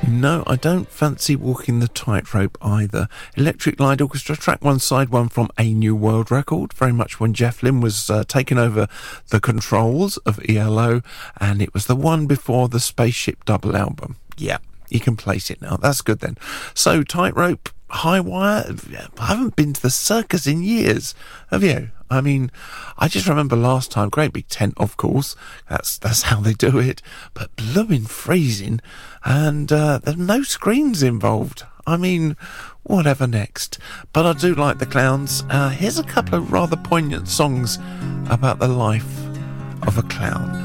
No, I don't fancy walking the tightrope either. Electric Light Orchestra, track 1, side 1 from A New World record, very much when Jeff Lynne was taking over the controls of ELO, and it was the one before the Spaceship Double album. Yeah, you can place it now. That's good then. So, Tightrope, High Wire, I haven't been to the circus in years. Have you? I mean, I just remember last time, great big tent, of course. That's how they do it. But blooming freezing, and there's no screens involved. I mean, whatever next. But I do like the Clowns. Here's a couple of rather poignant songs about the life of a clown.